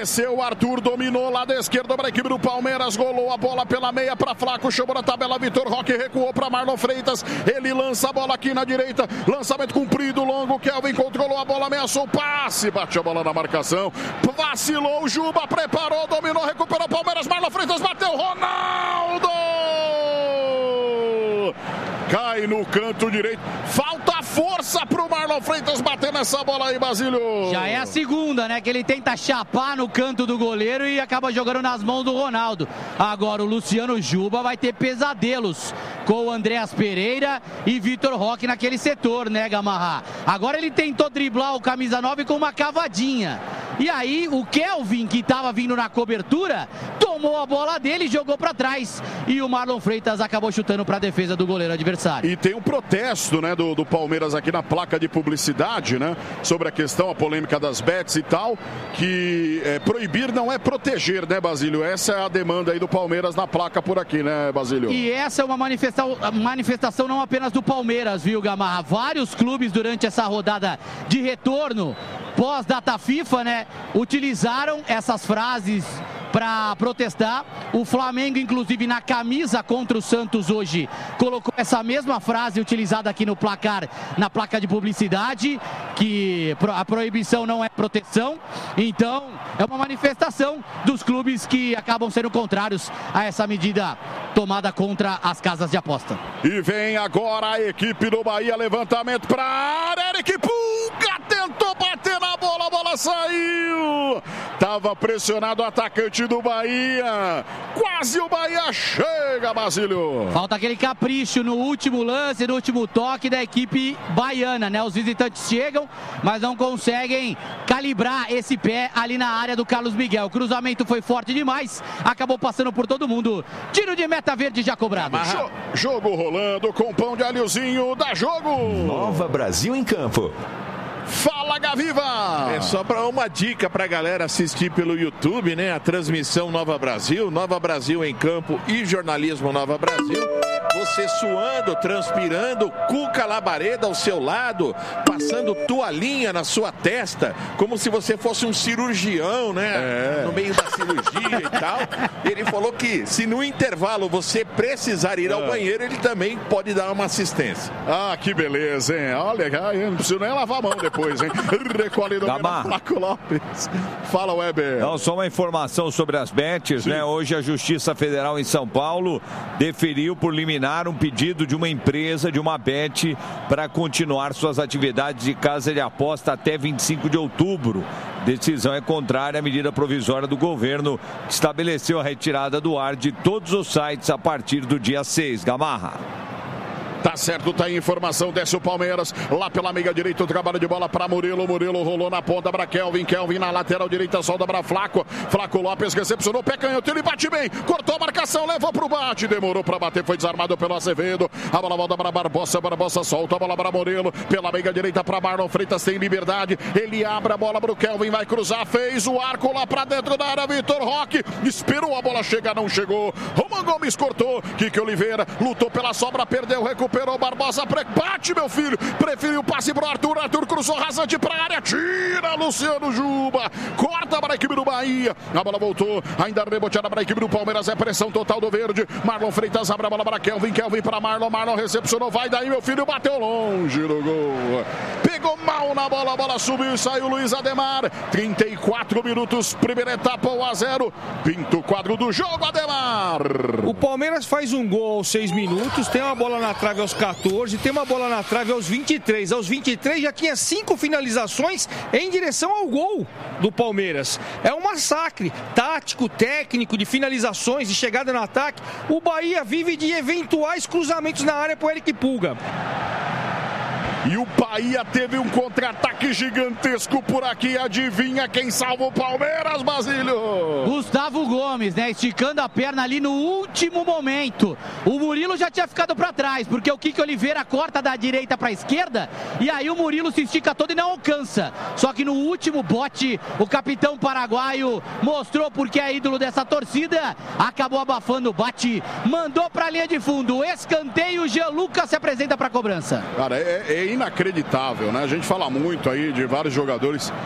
Desceu o Arthur, dominou lá da esquerda para a equipe do Palmeiras, rolou a bola pela meia para Flaco, chamou na tabela Vitor Roque, recuou para Marlon Freitas, ele lança a bola aqui na direita, lançamento comprido, longo, Kelvin controlou a bola, ameaçou o passe, bate a bola na marcação, vacilou o Juba, preparou, dominou, recuperou o Palmeiras, Marlon Freitas bateu, Ronaldo! Cai no canto direito. Falta força pro Marlon Freitas bater nessa bola aí, Basílio. Já é a segunda, né? Que ele tenta chapar no canto do goleiro e acaba jogando nas mãos do Ronaldo. Agora o Luciano Juba vai ter pesadelos com o Andréas Pereira e Vitor Roque naquele setor, né, Gamarra? Agora ele tentou driblar o camisa 9 com uma cavadinha. E aí o Kelvin, que estava vindo na cobertura, tomou a bola dele e jogou para trás. E o Marlon Freitas acabou chutando para a defesa do goleiro adversário. E tem um protesto, né, do Palmeiras aqui na placa de publicidade, né, sobre a questão, a polêmica das bets e tal, que proibir não é proteger, né, Basílio? Essa é a demanda aí do Palmeiras na placa por aqui, né, Basílio? E essa é uma manifestação não apenas do Palmeiras, viu, Gamarra? Vários clubes durante essa rodada de retorno pós-data FIFA, né, utilizaram essas frases para protestar. O Flamengo, inclusive, na camisa contra o Santos hoje, colocou essa mesma frase utilizada aqui no placar, na placa de publicidade, que a proibição não é proteção. Então, é uma manifestação dos clubes que acabam sendo contrários a essa medida tomada contra as casas de aposta. E vem agora a equipe do Bahia, levantamento para a área, Eric Pulga tentou bater na bola, a bola saiu. Tava pressionado o atacante do Bahia. Quase o Bahia chega, Basílio. Falta aquele capricho no último lance, no último toque da equipe baiana, né? Os visitantes chegam, mas não conseguem calibrar esse pé ali na área do Carlos Miguel. O cruzamento foi forte demais, acabou passando por todo mundo. Tiro de meta verde já cobrado. Jogo rolando com pão de alhozinho, dá jogo. Nova Brasil em campo. Fala, Gaviva! É só para uma dica para a galera assistir pelo YouTube, né? A transmissão Nova Brasil em campo e jornalismo Nova Brasil. Você suando, transpirando, Cuca Labareda ao seu lado, passando toalhinha na sua testa, como se você fosse um cirurgião, né? No meio da cirurgia e tal. Ele falou que se no intervalo você precisar ir ao banheiro, ele também pode dar uma assistência. Ah, que beleza, hein? Olha, eu não preciso nem lavar a mão depois, hein? Recolhe do Flaco Lopes. Fala, Weber. Não, só uma informação sobre as bets, né? Hoje a Justiça Federal em São Paulo deferiu por liminar um pedido de uma empresa, de uma bet, para continuar suas atividades de casa de aposta até 25 de outubro. Decisão é contrária à medida provisória do governo, que estabeleceu a retirada do ar de todos os sites a partir do dia 6. Gamarra. Tá certo, tá aí informação, desce o Palmeiras, lá pela meia direita, o trabalho de bola para Murilo rolou na ponta para Kelvin na lateral direita, solta para Flaco Lopes recepcionou, pé canhoto, ele bate bem, cortou a marcação, levou pro bate, demorou para bater, foi desarmado pelo Azevedo, a bola volta para Barbosa solta a bola para Murilo, pela meia direita para Marlon Freitas, tem liberdade, ele abre a bola pro Kelvin, vai cruzar, fez o arco lá para dentro da área, Vitor Roque, esperou a bola chegar, não chegou, Roman Gomes cortou, Kike Oliveira, lutou pela sobra, perdeu, recuperou, Barbosa, bate, meu filho, preferiu o passe pro Arthur cruzou rasante pra área, tira Luciano Juba, corta para a equipe do Bahia, a bola voltou, ainda reboteada para a equipe do Palmeiras, é pressão total do verde, Marlon Freitas abre a bola para Kelvin para Marlon recepcionou, vai daí, meu filho, bateu longe do gol, pegou mal na bola, a bola subiu e saiu Luiz Ademar, 34 minutos, primeira etapa, 1-0, pinto o quadro do jogo, Ademar. O Palmeiras faz um gol aos 6 minutos, tem uma bola na trave aos 14, tem uma bola na trave aos 23. Aos 23 já tinha 5 finalizações em direção ao gol do Palmeiras. É um massacre tático, técnico, de finalizações, de chegada no ataque. O Bahia vive de eventuais cruzamentos na área para o Eric Pulga. E o Bahia teve um contra-ataque gigantesco por aqui. Adivinha quem salva o Palmeiras, Basílio? Gustavo Gomes, né? Esticando a perna ali no último momento. O Murilo já tinha ficado para trás, porque o Kike Oliveira corta da direita para a esquerda. E aí o Murilo se estica todo e não alcança. Só que no último bote, o capitão paraguaio mostrou porque é ídolo dessa torcida. Acabou abafando o bate, mandou para a linha de fundo. Escanteio, Jean Lucas se apresenta para a cobrança. Cara, é inacreditável, né? A gente fala muito aí de vários jogadores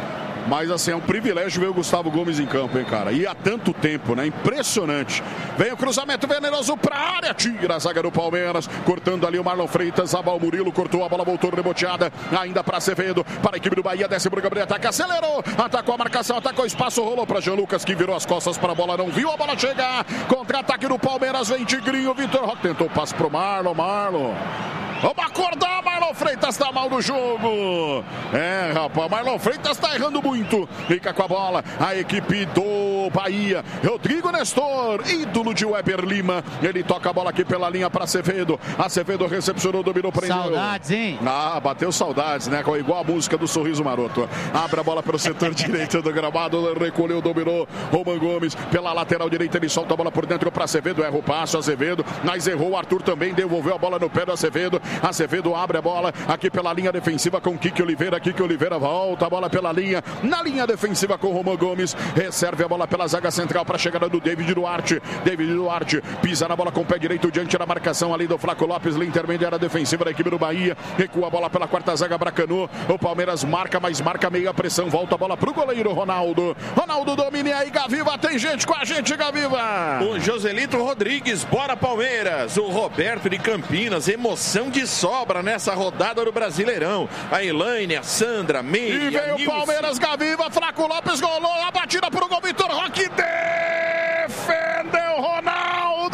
Mas assim, é um privilégio ver o Gustavo Gomes em campo, hein, cara? E há tanto tempo, né? Impressionante. Vem o cruzamento venenoso pra área. Tira a zaga do Palmeiras. Cortando ali o Marlon Freitas. Abal Murilo cortou a bola, voltou reboteada. Ainda pra Acevedo. Para a equipe do Bahia. Desce pro Gabriel. Ataca, acelerou. Atacou a marcação, atacou o espaço. Rolou pra Jean Lucas, que virou as costas para a bola. Não viu a bola chegar. Contra-ataque do Palmeiras. Vem Tigrinho. Vitor Roque tentou o passe pro Marlon. Vamos acordar, Marlon Freitas tá mal no jogo. Rapaz, Marlon Freitas tá errando muito. Fica com a bola a equipe do Bahia. Rodrigo Nestor, ídolo de Weber Lima. Ele toca a bola aqui pela linha para Acevedo. Acevedo recepcionou, dominou, prendeu. Saudades, hein? Bateu saudades, né? Igual a música do Sorriso Maroto. Abre a bola para o setor direito do gramado. Recolheu, dominou. Roman Gomes pela lateral direita. Ele solta a bola por dentro para Acevedo. Erra o passo, Acevedo. Mas errou o Arthur também. Devolveu a bola no pé do Acevedo. Acevedo abre a bola aqui pela linha defensiva com Kiki Oliveira. Kiki Oliveira volta a bola pela linha. Na linha defensiva com Roman Gomes. Recebe a bola pela zaga central para a chegada do David Duarte. David Duarte pisa na bola com o pé direito diante da marcação ali do Flaco Lopes. Linha intermediária defensiva da equipe do Bahia. Recua a bola pela quarta zaga, Bracanô. O Palmeiras marca, mas marca meia pressão. Volta a bola pro goleiro Ronaldo. Ronaldo domina aí, Gaviva. Tem gente com a gente, Gaviva. O Joselito Rodrigues, bora Palmeiras. O Roberto de Campinas, emoção de sobra nessa rodada do Brasileirão. A Elaine, a Sandra, Meire, e veio o Palmeiras, Gaviva. Flaco Lopes golou a batida pro gol. Vitor Roque defendeu Ronaldo.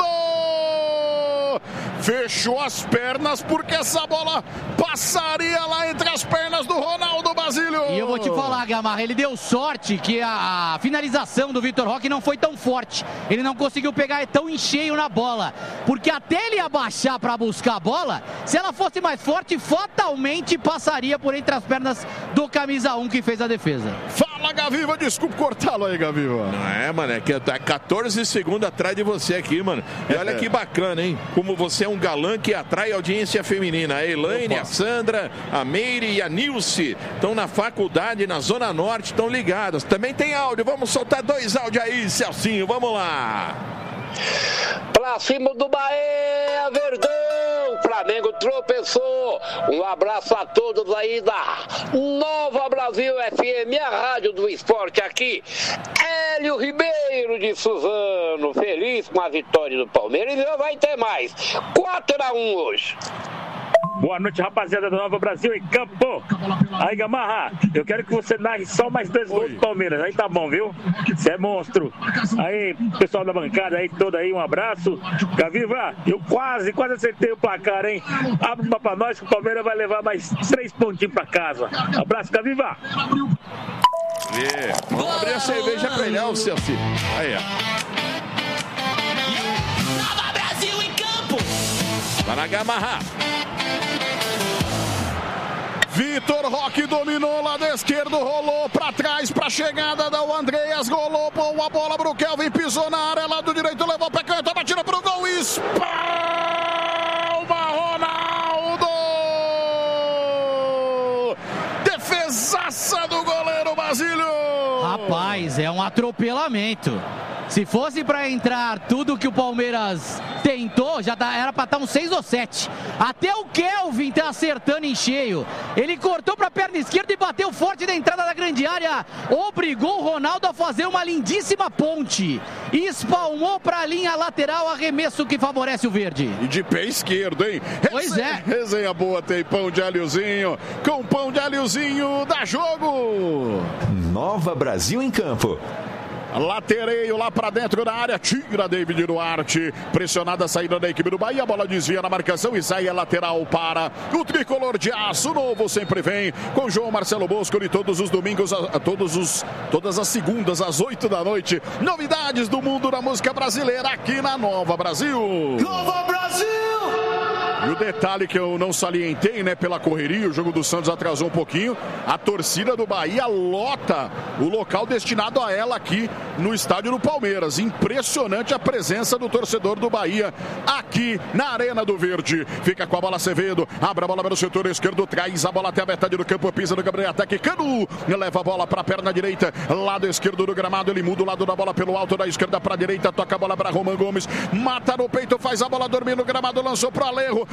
Fechou as pernas porque essa bola passaria lá entre as pernas do Ronaldo Basílio. E eu vou te falar, Gamarra, ele deu sorte que a finalização do Vitor Roque não foi tão forte. Ele não conseguiu pegar tão em cheio na bola. Porque até ele abaixar para buscar a bola, se ela fosse mais forte, fatalmente passaria por entre as pernas do camisa 1 que fez a defesa. Fala, Gaviva, desculpa cortá-lo aí, Gaviva. Não é, mano, é que tá 14 segundos atrás de você aqui, mano. E olha que bacana, hein? Como você é um galã que atrai audiência feminina. A Elaine, a Sandra, a Meire e a Nilce estão na faculdade, na Zona Norte, estão ligadas. Também tem áudio, vamos soltar 2 áudios aí, Celcinho, vamos lá. Pra cima do Bahia, Verdão, Flamengo tropeçou. Um abraço a todos aí da Nova Brasil FM, a rádio do esporte aqui. Hélio Ribeiro de Suzano, feliz com a vitória do Palmeiras e já vai ter mais. 4-1 hoje. Boa noite, rapaziada do Nova Brasil em campo. Aí, Gamarra, eu quero que você narre só mais 2 gols do Palmeiras. Aí tá bom, viu? Você é monstro. Aí, pessoal da bancada aí, todo aí, um abraço. Gaviva, eu quase acertei o placar, hein? Abre uma pra nós que o Palmeiras vai levar mais 3 pontinhos pra casa. Abraço, Gaviva. Vamos abrir a cerveja pra ele, o Celci. Aí, ó. Nova Brasil em campo. Vai na Gamarra. Vitor Roque dominou lado esquerdo, rolou para trás para a chegada do Andreas, rolou, pôs a bola pro Kelvin, pisou na área, lado direito, levou o pé canto, batida pro gol, espalma Ronaldo! Defesaça do goleiro Basílio! Rapaz, é um atropelamento. Se fosse para entrar tudo que o Palmeiras tentou, já era para estar uns 6 ou 7. Até o Kelvin tá acertando em cheio. Ele cortou para a perna esquerda e bateu forte na entrada da grande área. Obrigou o Ronaldo a fazer uma lindíssima ponte. E espalmou para a linha lateral, arremesso que favorece o verde. E de pé esquerdo, hein? Pois é. Resenha boa, tem pão de alhozinho. Com pão de alhozinho, dá jogo. Nova Brasil em campo. Latereio lá para dentro da área, tira David Duarte, pressionada a saída da equipe do Bahia, a bola desvia na marcação e sai a lateral para o tricolor de aço novo, sempre vem com João Marcelo Bosco e todos os domingos, todas as segundas às 8 da noite, novidades do mundo da música brasileira aqui na Nova Brasil. Nova Brasil! E o detalhe que eu não salientei, né, pela correria, o jogo do Santos atrasou um pouquinho, a torcida do Bahia lota o local destinado a ela aqui no estádio do Palmeiras. Impressionante a presença do torcedor do Bahia aqui na Arena do Verde. Fica com a bola Acevedo, abre a bola pelo setor esquerdo, traz a bola até a metade do campo, pisa no Gabriel, ataque Canu, leva a bola para a perna direita, lado esquerdo do gramado, ele muda o lado da bola pelo alto da esquerda para a direita, toca a bola para Roman Gomes, mata no peito, faz a bola dormir no gramado, lançou para Alejo,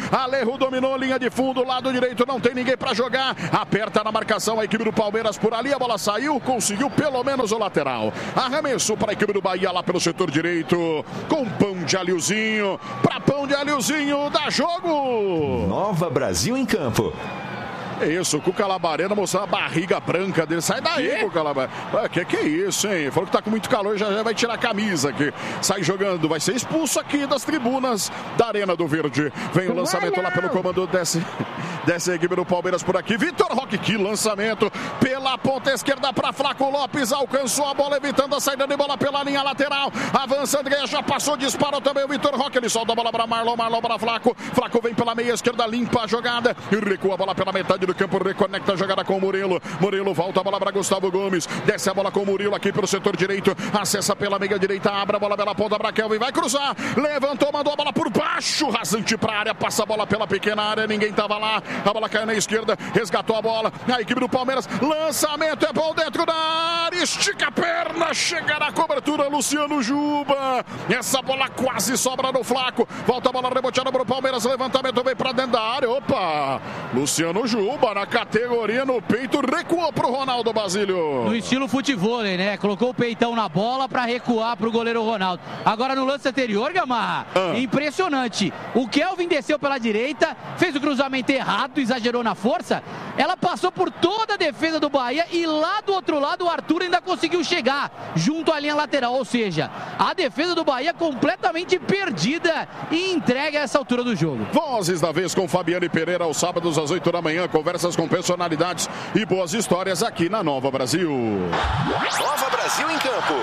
Alejo dominou, linha de fundo, lado direito, não tem ninguém para jogar. Aperta na marcação a equipe do Palmeiras por ali, a bola saiu, conseguiu pelo menos o lateral. Arremesso para a equipe do Bahia lá pelo setor direito, com Pão de Alhozinho, para Pão de Alhozinho, dá jogo! Nova Brasil em campo. É isso, o Cuca Labareda mostrando a barriga branca dele. Sai daí, Cuca Labareda. Que é isso, hein? Falou que tá com muito calor, já vai tirar a camisa aqui. Sai jogando, vai ser expulso aqui das tribunas da Arena do Verde. Vem o lançamento lá pelo comando dessa equipe do Palmeiras por aqui. Vitor Roque, que lançamento pela ponta esquerda para Flaco Lopes. Alcançou a bola, evitando a saída de bola pela linha lateral. Avança André, já passou, disparou também o Vitor Roque. Ele solta a bola para Marlon para Flaco. Flaco vem pela meia esquerda, limpa a jogada e recua a bola pela metade do campo, reconecta a jogada com o Murilo. Murilo volta a bola para Gustavo Gomes. Desce a bola com o Murilo aqui pelo setor direito. Acessa pela meia direita, abre a bola pela ponta para Kelvin. Vai cruzar. Levantou, mandou a bola por baixo. Rasante para a área, passa a bola pela pequena área. Ninguém estava lá. A bola caiu na esquerda. Resgatou a bola. A equipe do Palmeiras. Lançamento é bom dentro da área. Estica a perna. Chega na cobertura. Luciano Juba. Essa bola quase sobra no Flaco. Volta a bola reboteada para o Palmeiras. Levantamento vem para dentro da área. Opa! Luciano Juba na categoria no peito, recuou pro Ronaldo Basílio. No estilo futevôlei, né? Colocou o peitão na bola para recuar pro goleiro Ronaldo. Agora no lance anterior, Gamarra, impressionante. O Kelvin desceu pela direita, fez o cruzamento errado, exagerou na força. Ela passou por toda a defesa do Bahia e lá do outro lado o Arthur ainda conseguiu chegar junto à linha lateral. Ou seja, a defesa do Bahia completamente perdida e entregue a essa altura do jogo. Vozes da vez com Fabiane Pereira aos sábados às 8 da manhã. Conversas com personalidades e boas histórias aqui na Nova Brasil. Nova Brasil em campo.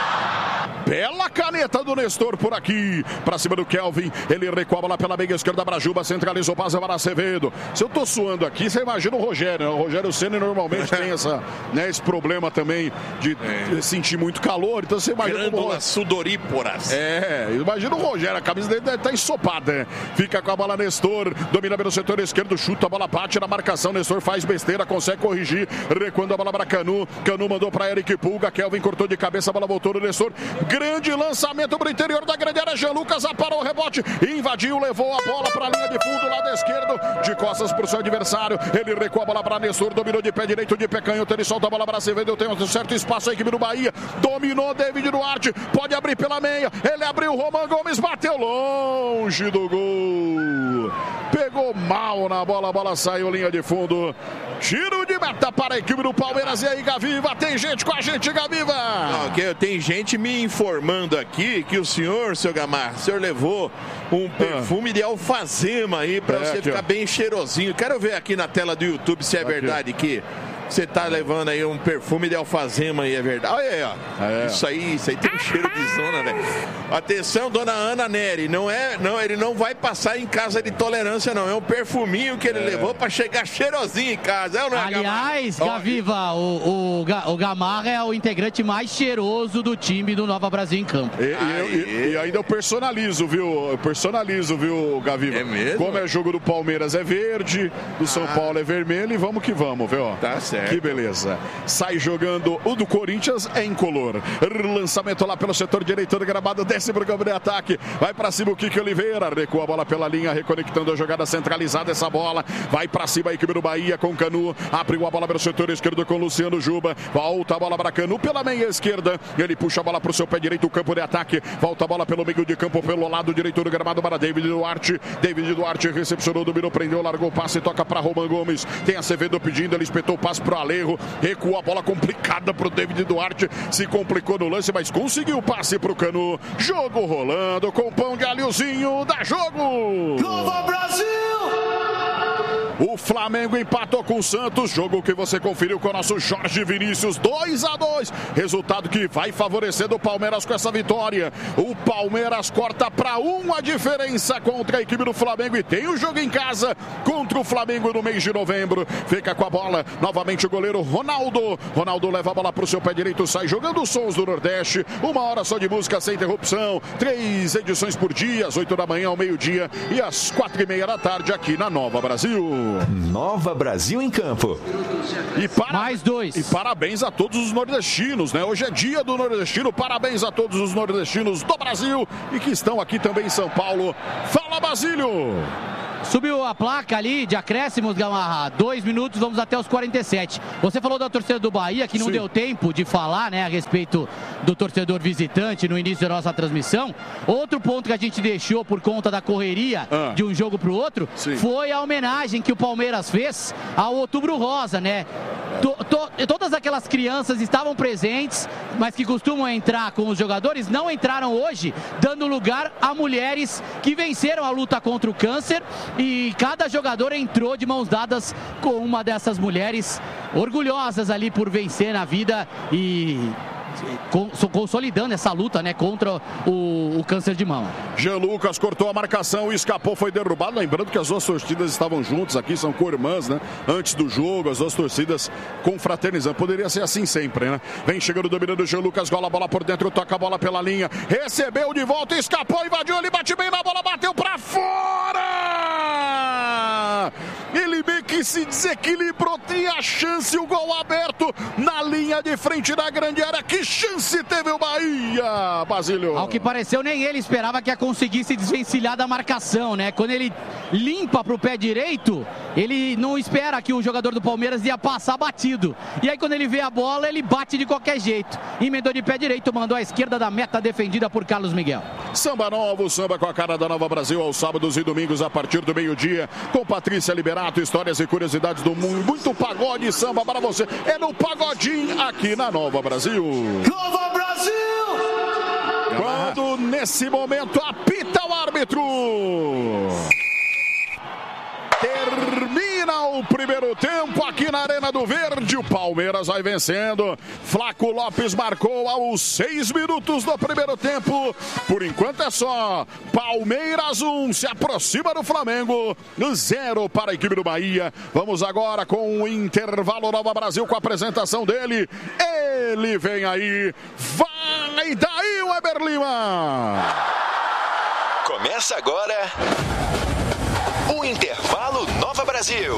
Bela caneta do Nestor por aqui. Pra cima do Kelvin. Ele recua lá pela meia esquerda. Brajuba centralizou, passa para Acevedo. Se eu tô suando aqui, você imagina o Rogério, né? O Rogério Ceni normalmente tem esse problema também de sentir muito calor. Então você imagina glândulas sudoríporas. Imagina o Rogério. A camisa dele deve estar ensopada, né? Fica com a bola Nestor. Domina pelo setor esquerdo. Chuta a bola, bate na marcação. Nestor faz besteira, consegue corrigir. Recuando a bola para Canu. Canu mandou para Eric Pulga. Kelvin cortou de cabeça, a bola voltou no Nestor. Grande lançamento para o interior da grande área. Jean Lucas aparou o rebote, invadiu, levou a bola para a linha de fundo, lado esquerdo, de costas para o seu adversário. Ele recua a bola para Nestor, dominou de pé direito, de pé canhoto. Ele solta a bola para Acevedo. Tem um certo espaço a equipe do Bahia. Dominou David Duarte, pode abrir pela meia. Ele abriu, Roman Gomes bateu longe do gol. Pegou mal na bola, a bola saiu linha de fundo. Tiro de meta para a equipe do Palmeiras. E aí, Gaviva, tem gente com a gente, Gaviva. Tem gente me informando aqui que o senhor, seu Gamarra, o senhor levou um perfume de alfazema aí para você ficar bem cheirosinho. Quero ver aqui na tela do YouTube se é verdade que você tá levando aí um perfume de alfazema aí, é verdade. Olha aí, ó. Isso aí tem um cheiro de zona, velho. Atenção, dona Ana Neri, ele não vai passar em casa de tolerância, não. É um perfuminho que ele levou pra chegar cheirosinho em casa. Aliás, Gaviva, o Gamarra é o integrante mais cheiroso do time do Nova Brasil em campo. E ainda eu personalizo, viu? Gaviva? É mesmo? Como é jogo do Palmeiras é verde, do São Paulo é vermelho e vamos que vamos, viu? Tá certo. Que beleza. Sai jogando o do Corinthians é incolor. Lançamento lá pelo setor direito do gramado. Desce pro campo de ataque. Vai pra cima o Kiki Oliveira. Recua a bola pela linha. Reconectando a jogada centralizada. Essa bola vai pra cima a equipe do Bahia com Canu. Abriu a bola pelo setor esquerdo com Luciano Juba. Volta a bola para Canu pela meia esquerda. Ele puxa a bola pro seu pé direito. O campo de ataque. Volta a bola pelo meio de campo. Pelo lado direito do gramado para David Duarte. David Duarte recepcionou, dominou, prendeu, largou o passe. Toca pra Roman Gomes. Tem Acevedo pedindo. Ele espetou o passe pro Alejo, recuou a bola complicada pro David Duarte, se complicou no lance, mas conseguiu o passe pro Canu. Jogo rolando com Pão de Alhozinho, dá jogo! Nova Brasil! O Flamengo empatou com o Santos, jogo que você conferiu com o nosso Jorge Vinícius, 2-2, resultado que vai favorecendo o Palmeiras com essa vitória. O Palmeiras corta para 1 a diferença contra a equipe do Flamengo e tem o jogo em casa contra o Flamengo no mês de novembro. Fica com a bola, novamente o goleiro Ronaldo leva a bola para o seu pé direito, sai jogando os sons do Nordeste, 1 hora só de música sem interrupção, 3 edições por dia, às 8 da manhã ao meio-dia e às 4:30 da tarde aqui na Nova Brasil. Nova Brasil em campo. Mais 2. E parabéns a todos os nordestinos, né? Hoje é dia do nordestino. Parabéns a todos os nordestinos do Brasil e que estão aqui também em São Paulo. Fala, Basílio! Subiu a placa ali de acréscimos, Gamarra. 2 minutos, vamos até os 47. Você falou da torcida do Bahia, que não deu tempo de falar, né, a respeito do torcedor visitante no início da nossa transmissão. Outro ponto que a gente deixou por conta da correria de um jogo para o outro foi a homenagem que o Palmeiras fez ao Outubro Rosa, né? Todas aquelas crianças estavam presentes, mas que costumam entrar com os jogadores, não entraram hoje, dando lugar a mulheres que venceram a luta contra o câncer, e cada jogador entrou de mãos dadas com uma dessas mulheres, orgulhosas ali por vencer na vida e consolidando essa luta, né, contra o câncer de mama. Jean Lucas cortou a marcação, escapou, foi derrubado. Lembrando que as duas torcidas estavam juntas aqui, são co-irmãs, né? Antes do jogo, as duas torcidas confraternizando. Poderia ser assim sempre, né? Vem chegando, dominando o Jean Lucas, gola a bola por dentro, toca a bola pela linha, recebeu de volta, escapou, invadiu, ele bate bem na bola, bateu pra fora! Ele meio que se desequilibrou, tinha chance, o gol aberto na linha de frente da grande área. Que chance teve o Bahia, Basílio? Ao que pareceu, nem ele esperava que ia conseguir se desvencilhar da marcação, né? Quando ele limpa pro pé direito, ele não espera que o jogador do Palmeiras ia passar batido. E aí, quando ele vê a bola, ele bate de qualquer jeito. Emendou de pé direito, mandou à esquerda da meta defendida por Carlos Miguel. Samba novo, samba com a cara da Nova Brasil, aos sábados e domingos a partir do meio-dia, com Patrícia Liberato, histórias e curiosidades do mundo, muito pagode e samba para você. É no Pagodinho aqui na Nova Brasil. Nova Brasil! Quando nesse momento apita o árbitro. Termina o primeiro tempo aqui na Arena do Verde. O Palmeiras vai vencendo. Flaco Lopes marcou aos 6 minutos do primeiro tempo. Por enquanto é só. Palmeiras 1 se aproxima do Flamengo. 0 para a equipe do Bahia. Vamos agora com o intervalo Nova Brasil com a apresentação dele. Ele vem aí. Vai daí, Weber Lima. Começa agora o intervalo Nova Brasil.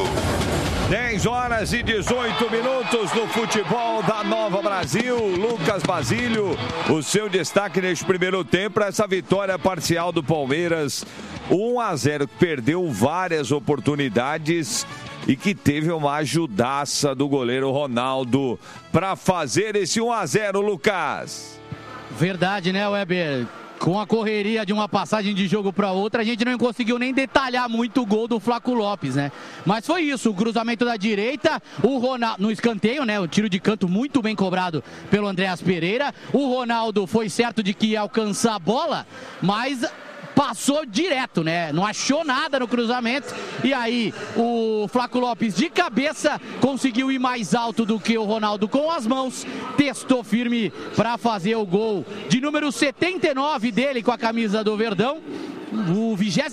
10 horas e 18 minutos no futebol da Nova Brasil. Lucas Basílio, o seu destaque neste primeiro tempo, essa vitória parcial do Palmeiras. 1-0, que perdeu várias oportunidades e que teve uma ajudaça do goleiro Ronaldo para fazer esse 1-0, Lucas. Verdade, né, Weber? Com a correria de uma passagem de jogo para outra, a gente não conseguiu nem detalhar muito o gol do Flaco Lopes, né? Mas foi isso, o cruzamento da direita, o Ronaldo no escanteio, né? O tiro de canto muito bem cobrado pelo Andréas Pereira. O Ronaldo foi certo de que ia alcançar a bola, mas passou direto, né? Não achou nada no cruzamento. E aí o Flaco Lopes de cabeça conseguiu ir mais alto do que o Ronaldo com as mãos. Testou firme para fazer o gol de número 79 dele com a camisa do Verdão. O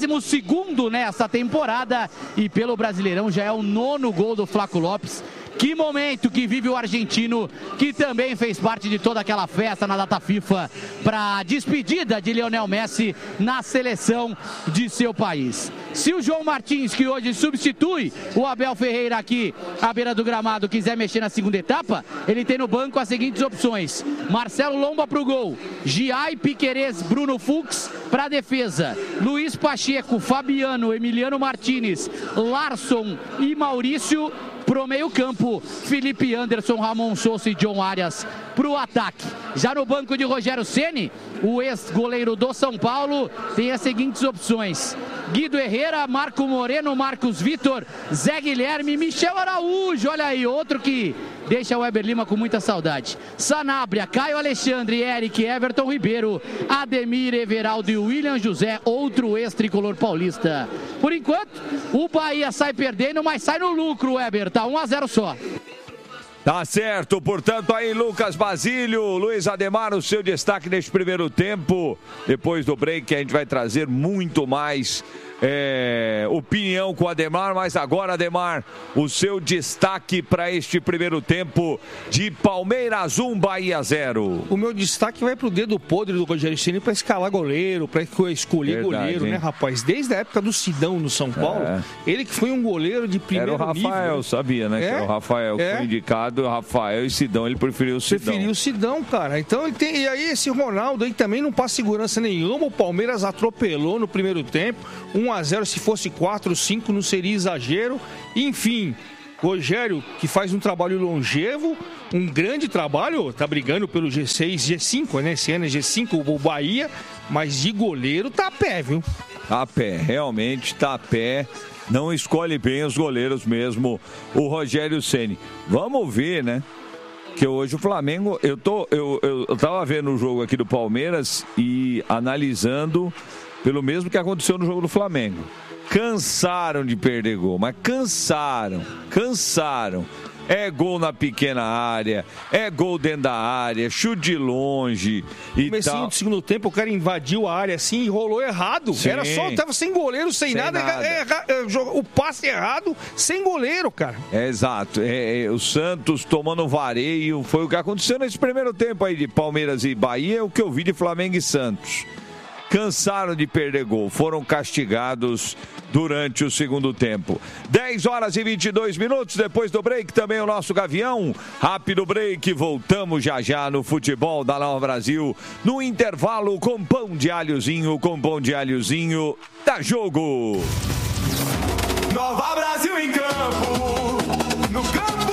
22º nessa temporada. E pelo Brasileirão já é o 9º gol do Flaco Lopes. Que momento que vive o argentino, que também fez parte de toda aquela festa na data FIFA para a despedida de Lionel Messi na seleção de seu país. Se o João Martins, que hoje substitui o Abel Ferreira aqui à beira do gramado, quiser mexer na segunda etapa, ele tem no banco as seguintes opções: Marcelo Lomba para o gol, Giai, Piquerez, Bruno Fux para a defesa, Luiz Pacheco, Fabiano, Emiliano Martínez, Larson e Maurício pro meio campo, Felipe Anderson, Ramon Sousa e John Arias pro ataque. Já no banco de Rogério Ceni, o ex-goleiro do São Paulo tem as seguintes opções: Guido Herrera, Marco Moreno, Marcos Vitor, Zé Guilherme, Michel Araújo, olha aí, outro que deixa o Weber Lima com muita saudade. Sanabria, Caio Alexandre, Eric, Everton Ribeiro, Ademir, Everaldo e William José, outro ex-tricolor paulista. Por enquanto, o Bahia sai perdendo, mas sai no lucro, Weber, tá 1-0 só. Tá certo, portanto aí Lucas Basílio, Luiz Ademar, o seu destaque neste primeiro tempo. Depois do break a gente vai trazer muito mais opinião com o Ademar, mas agora, Ademar, o seu destaque para este primeiro tempo de Palmeiras 1, Bahia 0. O meu destaque vai pro dedo podre do Rogério Ceni para escalar goleiro, para escolher goleiro, né, rapaz? Desde a época do Sidão no São Paulo, ele que foi um goleiro de primeiro nível. Era o Rafael, nível, sabia, né? Que era o Rafael que foi indicado, o Rafael e Sidão, ele preferiu o Sidão. Preferiu o Sidão, cara. Então ele tem, e aí esse Ronaldo aí também não passa segurança nenhuma. O Palmeiras atropelou no primeiro tempo, 1-0, se fosse 4, 5 não seria exagero. Enfim, Rogério, que faz um trabalho longevo, um grande trabalho, tá brigando pelo G6, G5, né? Esse ano é G5, o Bahia, mas de goleiro tá a pé, viu? Tá a pé, realmente tá a pé. Não escolhe bem os goleiros mesmo, o Rogério Ceni. Vamos ver, né? Que hoje o Flamengo, eu tava vendo o jogo aqui do Palmeiras e analisando pelo mesmo que aconteceu no jogo do Flamengo. Cansaram de perder gol, mas cansaram. É gol na pequena área, é gol dentro da área, chute de longe e comecinho tal. do segundo tempo, o cara invadiu a área assim e rolou errado. Sim. Era só, tava sem goleiro, sem nada. O passe errado, sem goleiro, cara. É, exato. O Santos tomando vareio, foi o que aconteceu nesse primeiro tempo aí de Palmeiras e Bahia, o que eu vi de Flamengo e Santos. Cansaram de perder gol, foram castigados durante o segundo tempo. 10h22, depois do break, também o nosso Gavião. Rápido break, voltamos já no futebol da Nova Brasil, no intervalo com pão de alhozinho, dá jogo. Nova